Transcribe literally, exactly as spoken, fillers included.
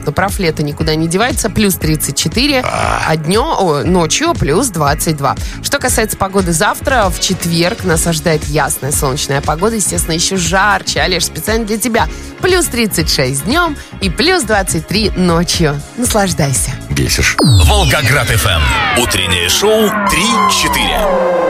Но прав лето никуда не девается. Плюс тридцать четыре, а днем, о, ночью плюс двадцать два. Что касается погоды завтра, в четверг нас ожидает ясная солнечная погода. Естественно, еще жарче. Олеж, специально для тебя. Плюс тридцать шесть днем и плюс двадцать три ночью. Наслаждайся. Бесишь. Волгоград эф эм. Утреннее шоу три четыре.